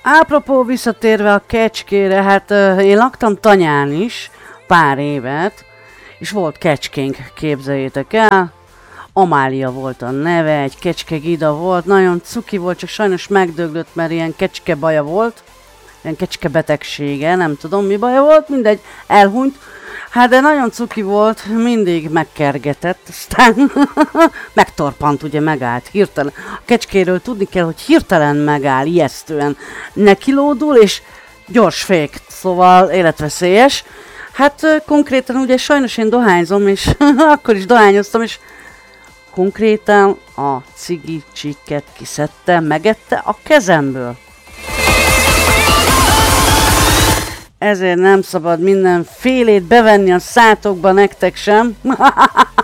Apropó, visszatérve a kecskére, hát én laktam Tanyán is pár évet, és volt kecskénk, képzeljétek el. Amália volt a neve, egy kecske gida volt, nagyon cuki volt, csak sajnos megdöglött, mert ilyen kecske baja volt, ilyen kecske betegsége, nem tudom mi baja volt, mindegy, elhunyt. Hát de nagyon cuki volt, mindig megkergetett, aztán megtorpant, ugye megállt, hirtelen. A kecskéről tudni kell, hogy hirtelen megáll, ijesztően nekilódul, és gyors fék, szóval életveszélyes. Hát konkrétan ugye sajnos én dohányzom, és akkor is dohányoztam, és konkrétan a cigi csikket kiszedte, megette a kezemből. Ezért nem szabad mindenfélét bevenni a szátokba, nektek sem.